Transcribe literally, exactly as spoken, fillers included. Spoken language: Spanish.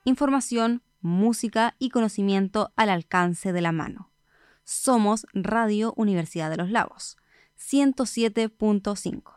Información, música y conocimiento al alcance de la mano. Somos Radio Universidad de los Lagos, ciento siete punto cinco.